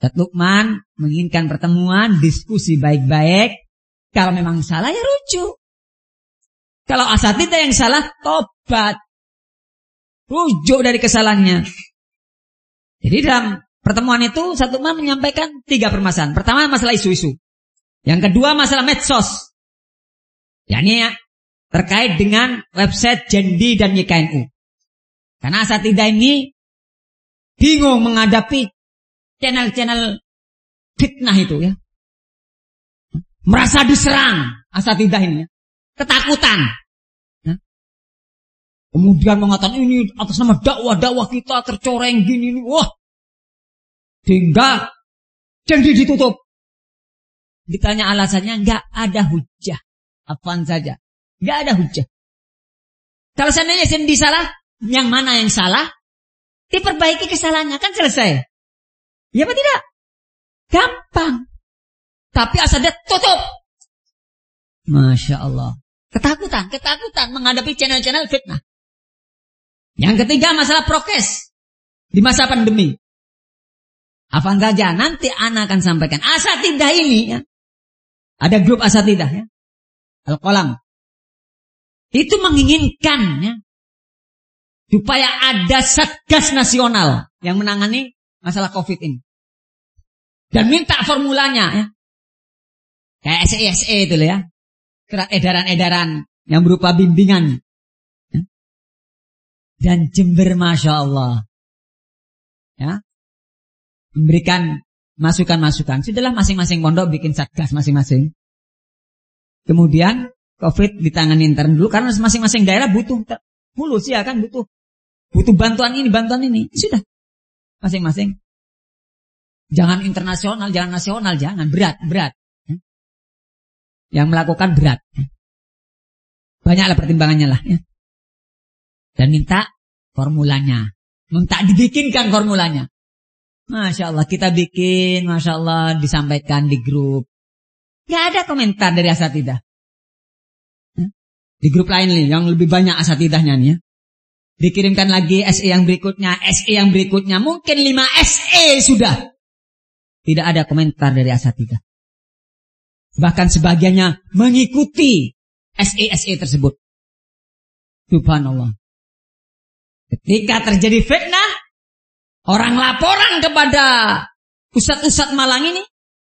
Ustaz Lukman menginginkan pertemuan, diskusi baik-baik. Kalau memang salah ya rujuk. Kalau asatidzah yang salah, tobat. Rujuk dari kesalahannya. Jadi dalam pertemuan itu Ustaz Lukman menyampaikan 3 permasalahan. Pertama masalah isu-isu. Yang kedua masalah medsos. Yakni terkait dengan website Jendi dan YKNU. Karena asatidzah ini bingung menghadapi channel-channel fitnah itu ya. Merasa diserang asatidzah ini ya. Ketakutan. Ya. Kemudian mengatakan ini atas nama dakwah kita tercoreng gini. Wah. Sehingga Jendi ditutup. Ditanya alasannya enggak ada hujah. Apaan saja. Enggak ada hujah. Kalau seandainya Jendi salah, yang mana yang salah? Diperbaiki kesalahannya kan selesai. Ya apa tidak? Gampang. Tapi asatidzah tutup. Masya Allah. Ketakutan menghadapi channel-channel fitnah. Yang ketiga masalah prokes di masa pandemi. Apaan saja nanti ana akan sampaikan. Asatidzah ini ya. Ada grup asatidzah ya. Al-Qalam. Itu menginginkan ya. Supaya ada Satgas Nasional yang menangani masalah COVID ini. Dan minta formulanya ya. Kayak SE itu loh ya. Edaran-edaran yang berupa bimbingan. Ya. Dan Jember Masya Allah. Ya. Memberikan masukan-masukan. Sudahlah masing-masing pondok bikin Satgas masing-masing. Kemudian COVID ditangani intern dulu. Karena masing-masing daerah butuh. Mulus ya kan butuh bantuan ini. Sudah. Masing-masing. Jangan internasional, jangan nasional, jangan. Berat. Yang melakukan berat. Banyaklah pertimbangannya lah. Ya. Dan minta formulanya. Minta dibikinkan formulanya. Masya Allah, kita bikin. Masya Allah, disampaikan di grup. Gak ada komentar dari asatidzah. Di grup lain nih, yang lebih banyak asatidahnya nih ya. Dikirimkan lagi SE yang berikutnya. Mungkin 5 SE sudah. Tidak ada komentar dari asatidzah. Bahkan sebagiannya mengikuti SE tersebut. Subhanallah. Ketika terjadi fitnah, orang laporan kepada ustadz-ustadz Malang ini.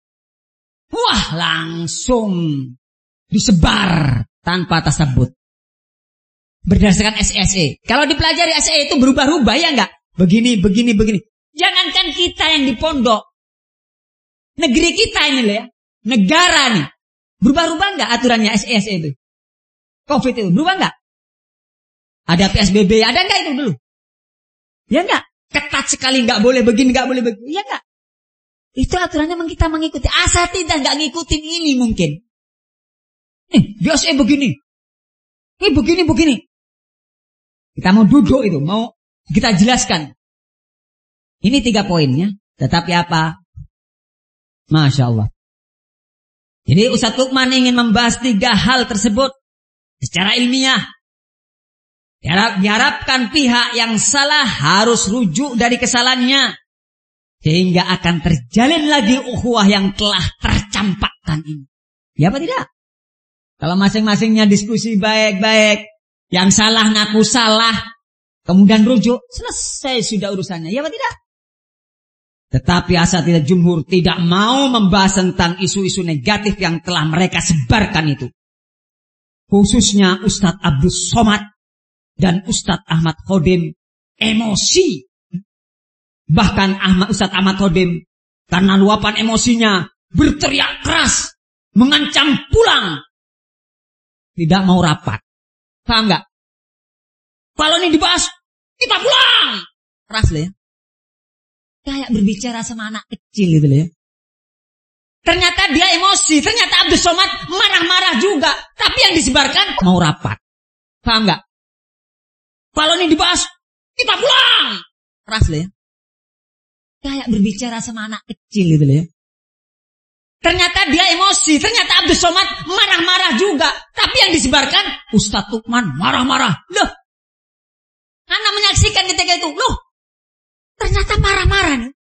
Wah, langsung disebar tanpa tasabut. Berdasarkan SE. Kalau dipelajari SE itu berubah-ubah ya enggak? Begini. Jangankan kita yang di pondok. Negeri kita ini loh ya. Negara nih. Berubah-ubah enggak aturannya SE itu? COVID itu berubah enggak? Ada PSBB, ada enggak itu dulu? Ya enggak? Ketat sekali, enggak boleh begini, enggak boleh begini. Ya enggak? Itu aturannya kita mengikuti. Asatidzah enggak ngikutin ini mungkin. Dia SE begini. Begini. Kita mau duduk itu, mau kita jelaskan. Ini 3 poinnya. Tetapi apa? Masya Allah. Jadi Ustaz Lukman ingin membahas 3 hal tersebut secara ilmiah. Diharapkan pihak yang salah harus rujuk dari kesalahannya. Sehingga akan terjalin lagi ukhuwah yang telah tercampakkan ini. Ya apa tidak? Kalau masing-masingnya diskusi baik-baik. Yang salah ngaku salah. Kemudian rujuk. Selesai sudah urusannya. Ya apa tidak? Tetapi asatidzah jumhur tidak mau membahas tentang isu-isu negatif yang telah mereka sebarkan itu. Khususnya Ustadz Abdul Somad dan Ustadz Ahmad Khodim emosi. Bahkan Ustadz Ahmad Khodim karena luapan emosinya berteriak keras, mengancam pulang. Tidak mau rapat. Paham gak? Kalau ini dibahas, kita pulang. Keras loh ya. Kayak berbicara sama anak kecil gitu loh ya. Ternyata dia emosi. Ternyata Abdul Somad marah-marah juga. Tapi yang disebarkan mau rapat. Paham gak? Kalau ini dibahas, kita pulang. Keras loh ya. Kayak berbicara sama anak kecil gitu loh ya. Ternyata dia emosi. Ternyata Abdul Somad marah-marah juga. Tapi yang disebarkan Ustaz Lukman marah-marah. Loh. Anak menyaksikan ketika itu. Loh. Ternyata marah-marah nih.